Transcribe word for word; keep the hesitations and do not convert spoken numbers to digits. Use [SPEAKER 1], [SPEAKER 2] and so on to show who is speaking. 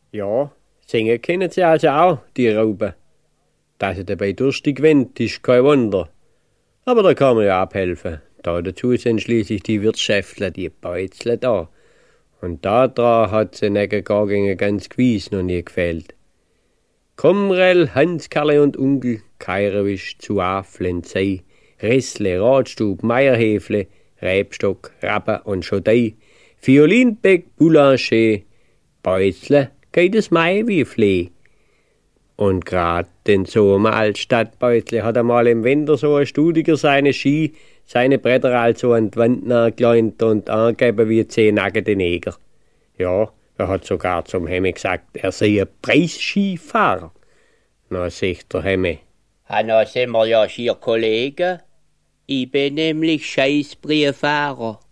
[SPEAKER 1] Ja, singen können sie also auch, die Rauben. Dass sie dabei durstig wendet, ist kein Wunder. Aber da kann man ja abhelfen. Da dazu sind schließlich die Wirtschäftler, die Beuzler da. Und da dran hat sie nege gar gegen ganz gewiss noch nie gefehlt. Komrel, Hans, Karle und Onkel, Keirewisch, Zuaflen, Sei, Rissle, Radstub, Meierhäfle, Rebstock, Rabbe und Schotei, Violinbeck, Boulanger, Beuzler, geht es Mai wie Flee. Und grad den Sommer als Stadtbeuzle hat einmal im Winter so ein Studiger seine Ski, seine Bretter also an die Wand nachgeleunt und angegeben wie zehn nackte Neger. Ja, er hat sogar zum Hemme gesagt, er sei ein Preisskifahrer. Na, sagt der Hemme.
[SPEAKER 2] Na, sind wir ja schier Kollegen. Ich bin nämlich Scheißbrieffahrer.